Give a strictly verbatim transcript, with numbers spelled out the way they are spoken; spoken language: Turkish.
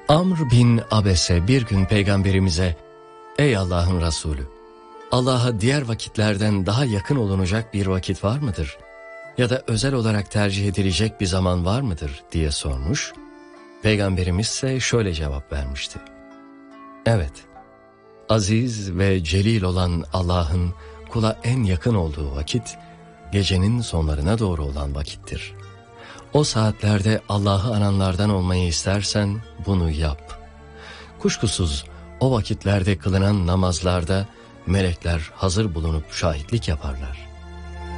Amr bin Abese bir gün peygamberimize, "Ey Allah'ın Resulü, Allah'a diğer vakitlerden daha yakın olunacak bir vakit var mıdır? Ya da özel olarak tercih edilecek bir zaman var mıdır?" diye sormuş. Peygamberimiz ise şöyle cevap vermişti: "Evet, aziz ve celil olan Allah'ın kula en yakın olduğu vakit, gecenin sonlarına doğru olan vakittir. O saatlerde Allah'ı ananlardan olmayı istersen bunu yap. Kuşkusuz o vakitlerde kılınan namazlarda melekler hazır bulunup şahitlik yaparlar.